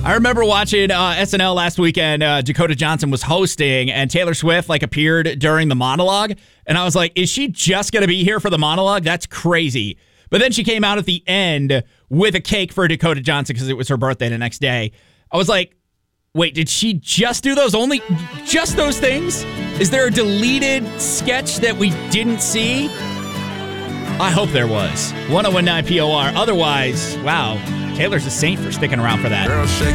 I remember watching SNL last weekend. Dakota Johnson was hosting, and Taylor Swift appeared during the monologue. And I was like, is she just going to be here for the monologue? That's crazy. But then she came out at the end with a cake for Dakota Johnson because it was her birthday the next day. I was like, wait, did she just do just those things? Is there a deleted sketch that we didn't see? I hope there was. 1019 POR. Otherwise, wow, Taylor's a saint for sticking around for that.